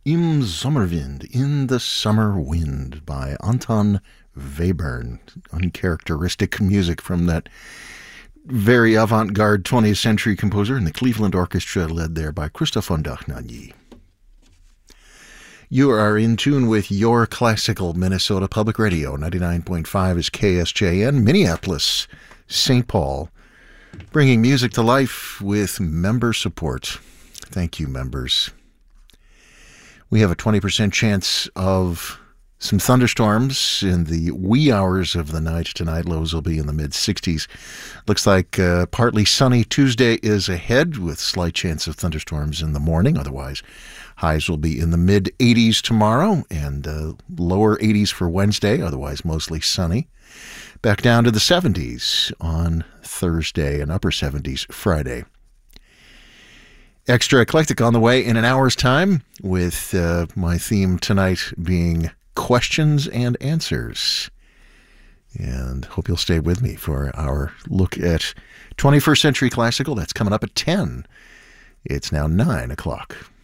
Im Sommerwind, In the Summer Wind by Anton Webern. Uncharacteristic music from that very avant-garde 20th century composer in the Cleveland Orchestra, led there by Christoph von Dohnanyi. You are in tune with your classical Minnesota Public Radio. 99.5 is KSJN, Minneapolis, St. Paul, bringing music to life with member support. Thank you, members. We have a 20% chance of some thunderstorms in the wee hours of the night tonight. Lows will be in the mid-60s. Looks like partly sunny Tuesday is ahead with slight chance of thunderstorms in the morning. Otherwise, highs will be in the mid-80s tomorrow and lower 80s for Wednesday. Otherwise, mostly sunny. Back down to the 70s on Thursday and upper 70s Friday. Extra eclectic on the way in an hour's time, with my theme tonight being questions and answers. And hope you'll stay with me for our look at 21st Century Classical. That's coming up at 10. It's now 9 o'clock.